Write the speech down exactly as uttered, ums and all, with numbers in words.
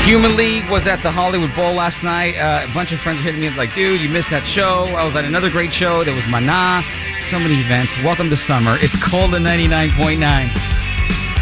Human League was at the Hollywood Bowl last night. Uh, a bunch of friends were hitting me like, dude, you missed that show. I was at another great show. There was Mana. So many events. Welcome to summer. It's cold at ninety-nine point nine.